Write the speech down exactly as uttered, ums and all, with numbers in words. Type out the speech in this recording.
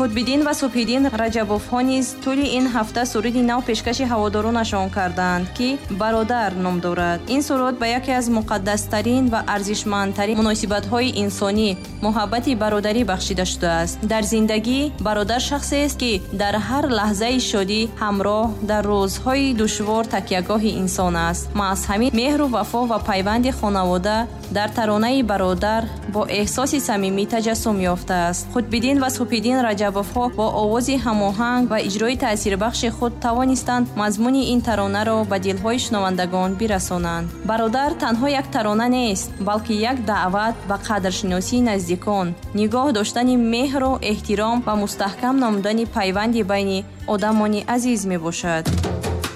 Худбиддин ва Субҳиддин Раҷабовҳо низ тӯли ин ҳафта суруди нав пешкаши ҳаводоронашон карданд, ки бародар ном дорад. Ин суруд ба яке аз муқаддастарин ва арзишмандтарин муносибатҳои инсонӣ муҳаббати бародарӣ бахшида шудааст. Дар зиндагӣ бародар шахсест, ки дар ҳар лаҳзаи шодӣ ҳамроҳ, дар рӯзҳои душвор такягоҳи инсон аст. Маъз ҳамин меҳру вафо ва пайванди хонавода дар таронаи бародар бо эҳсоси самимӣ таҷассум ёфтааст. Худбиддин ва Субҳиддин Раҷабовҳо бо овози ҳамоҳанг ва иҷрои таъсирбахши худ тавонистанд мазмуни ин таронаро ба дилҳои шунавандагон бирасонанд. Бародар танҳо як тарона нест, балки як даъват ба қадршиносии наздикон, нигоҳ доштани меҳру эҳтиром ва мустаҳкам намудани пайванди байни одамони азиз мебошад.